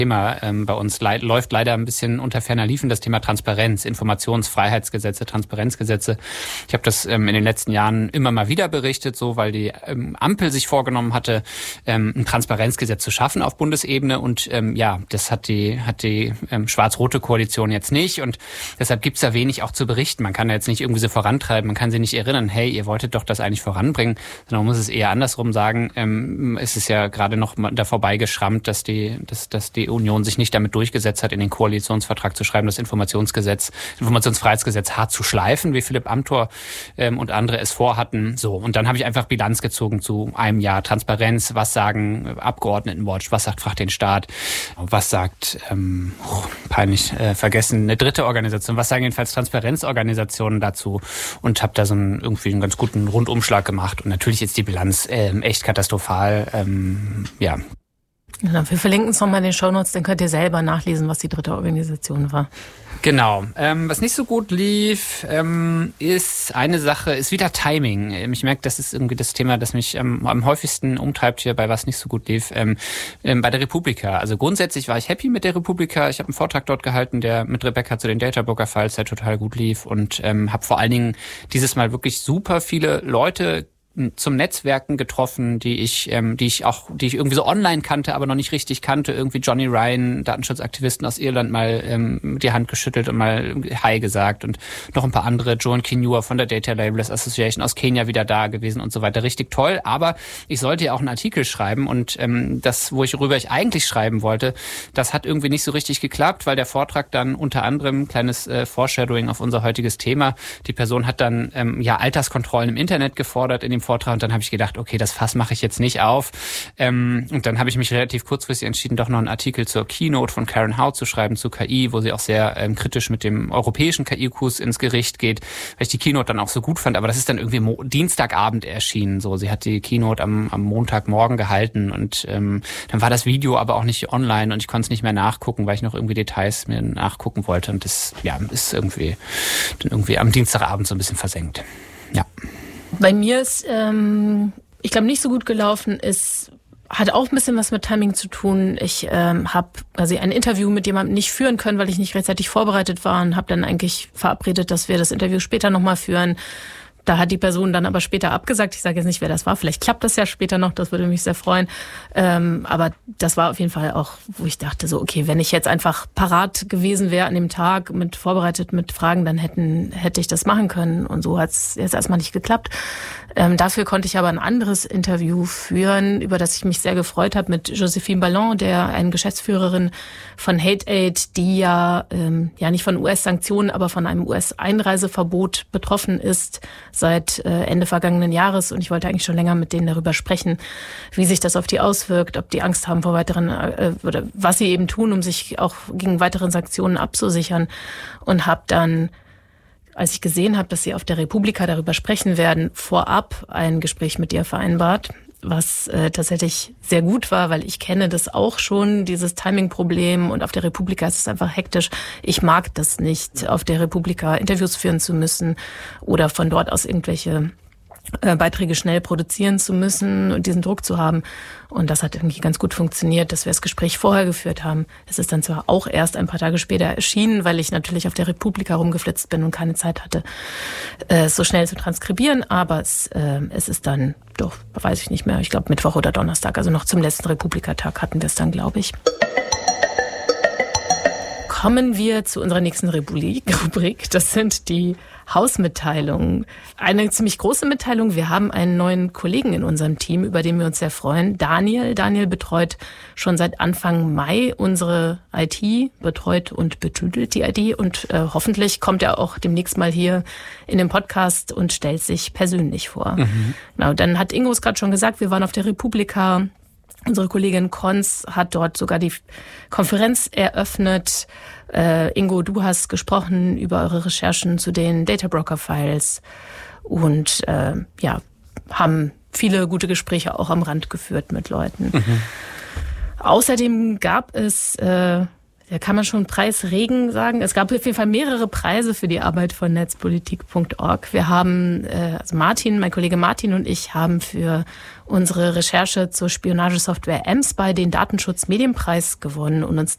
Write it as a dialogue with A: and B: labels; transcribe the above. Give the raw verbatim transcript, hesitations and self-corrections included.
A: Thema ähm, bei uns le- läuft leider ein bisschen unter ferner Liefen, das Thema Transparenz, Informationsfreiheitsgesetze, Transparenzgesetze. Ich habe das ähm, in den letzten Jahren immer mal wieder berichtet, so weil die ähm, Ampel sich vorgenommen hatte, ähm, ein Transparenzgesetz zu schaffen auf Bundesebene und ähm, ja, das hat die hat die ähm, schwarz-rote Koalition jetzt nicht und deshalb gibt's da wenig auch zu berichten. Man kann da jetzt nicht irgendwie so vorantreiben, man kann sie nicht erinnern, hey, ihr wolltet doch das eigentlich voranbringen, sondern man muss es eher andersrum sagen. Ähm, es ist ja gerade noch da vorbeigeschrammt, dass die dass, dass die Union sich nicht damit durchgesetzt hat, in den Koalitionsvertrag zu schreiben, das Informationsgesetz, Informationsfreiheitsgesetz hart zu schleifen, wie Philipp Amthor ähm, und andere es vorhatten. So, und dann habe ich einfach Bilanz gezogen zu einem Jahr Transparenz. Was sagen Abgeordnetenwatch? Was sagt Frag den Staat? Was sagt, ähm, oh, peinlich äh, vergessen, eine dritte Organisation? Was sagen jedenfalls Transparenzorganisationen dazu? Und habe da so einen, irgendwie einen ganz guten Rundumschlag gemacht. Und natürlich ist die Bilanz ähm, echt katastrophal. Ähm, ja.
B: Ja, wir verlinken es nochmal in den Shownotes, dann könnt ihr selber nachlesen, was die dritte Organisation war.
A: Genau. Ähm, was nicht so gut lief, ähm, ist eine Sache, ist wieder Timing. Ich merke, das ist irgendwie das Thema, das mich ähm, am häufigsten umtreibt hier bei was nicht so gut lief, ähm, ähm, bei der Republika. Also grundsätzlich war ich happy mit der Republika. Ich habe einen Vortrag dort gehalten, der mit Rebecca zu den Data Broker Files, der total gut lief und ähm, habe vor allen Dingen dieses Mal wirklich super viele Leute zum Netzwerken getroffen, die ich, ähm, die ich auch, die ich irgendwie so online kannte, aber noch nicht richtig kannte. Irgendwie Johnny Ryan, Datenschutzaktivisten aus Irland, mal ähm, die Hand geschüttelt und mal Hi gesagt und noch ein paar andere. Joan Kinua von der Data Labelers Association aus Kenia wieder da gewesen und so weiter. Richtig toll. Aber ich sollte ja auch einen Artikel schreiben und ähm, das, wo ich worüber ich eigentlich schreiben wollte, das hat irgendwie nicht so richtig geklappt, weil der Vortrag dann unter anderem kleines äh, Foreshadowing auf unser heutiges Thema. Die Person hat dann ähm, ja Alterskontrollen im Internet gefordert in dem Vortrag und dann habe ich gedacht, okay, das Fass mache ich jetzt nicht auf. Ähm, und dann habe ich mich relativ kurzfristig entschieden, doch noch einen Artikel zur Keynote von Karen Hau zu schreiben, zu K I, wo sie auch sehr ähm, kritisch mit dem europäischen K I-Kurs ins Gericht geht, weil ich die Keynote dann auch so gut fand. Aber das ist dann irgendwie Mo- Dienstagabend erschienen. So, sie hat die Keynote am, am Montagmorgen gehalten und ähm, dann war das Video aber auch nicht online und ich konnte es nicht mehr nachgucken, weil ich noch irgendwie Details mir nachgucken wollte. Und das ja ist irgendwie dann irgendwie am Dienstagabend so ein bisschen versenkt. Ja.
B: Bei mir ist, ähm, ich glaube, nicht so gut gelaufen ist, hat auch ein bisschen was mit Timing zu tun. Ich ähm, habe quasi ein Interview mit jemandem nicht führen können, weil ich nicht rechtzeitig vorbereitet war und habe dann eigentlich verabredet, dass wir das Interview später nochmal führen. Da hat die Person dann aber später abgesagt. Ich sage jetzt nicht, wer das war. Vielleicht klappt das ja später noch. Das würde mich sehr freuen. Ähm, aber das war auf jeden Fall auch, wo ich dachte so, okay, wenn ich jetzt einfach parat gewesen wäre an dem Tag, mit vorbereitet mit Fragen, dann hätten hätte ich das machen können. Und so hat es jetzt erstmal nicht geklappt. Ähm, dafür konnte ich aber ein anderes Interview führen, über das ich mich sehr gefreut habe, mit Josephine Ballon, der eine Geschäftsführerin von HateAid, die ja ähm, ja nicht von U S-Sanktionen, aber von einem U S-Einreiseverbot betroffen ist seit äh, Ende vergangenen Jahres. Und ich wollte eigentlich schon länger mit denen darüber sprechen, wie sich das auf die auswirkt, ob die Angst haben vor weiteren, äh, oder was sie eben tun, um sich auch gegen weiteren Sanktionen abzusichern. Und habe dann, als ich gesehen habe, dass sie auf der Republika darüber sprechen werden, vorab ein Gespräch mit ihr vereinbart, was äh, tatsächlich sehr gut war, weil ich kenne das auch schon, dieses Timing-Problem, und auf der Republika ist es einfach hektisch. Ich mag das nicht, auf der Republika Interviews führen zu müssen oder von dort aus irgendwelche äh, Beiträge schnell produzieren zu müssen und diesen Druck zu haben. Und das hat irgendwie ganz gut funktioniert, dass wir das Gespräch vorher geführt haben. Es ist dann zwar auch erst ein paar Tage später erschienen, weil ich natürlich auf der Republika rumgeflitzt bin und keine Zeit hatte, äh, so schnell zu transkribieren, aber es, äh, es ist dann, doch, weiß ich nicht mehr, ich glaube Mittwoch oder Donnerstag, also noch zum letzten Republikatag hatten wir es dann, glaube ich. Kommen wir zu unserer nächsten Rubrik. Das sind die Hausmitteilungen. Eine ziemlich große Mitteilung. Wir haben einen neuen Kollegen in unserem Team, über den wir uns sehr freuen. Daniel. Daniel betreut schon seit Anfang Mai unsere I T, betreut und betüdelt die I T. Und äh, hoffentlich kommt er auch demnächst mal hier in den Podcast und stellt sich persönlich vor. Mhm. Genau, dann hat Ingo es gerade schon gesagt, wir waren auf der Republika. Unsere Kollegin Konz hat dort sogar die Konferenz eröffnet. Äh, Ingo, du hast gesprochen über eure Recherchen zu den Data Broker Files und äh, ja, haben viele gute Gespräche auch am Rand geführt mit Leuten. Mhm. Außerdem gab es, äh, da kann man schon Preisregen sagen, es gab auf jeden Fall mehrere Preise für die Arbeit von netzpolitik punkt org. Wir haben, äh, also Martin, mein Kollege Martin und ich haben für unsere Recherche zur Spionagesoftware mSpy den Datenschutz-Medienpreis gewonnen und uns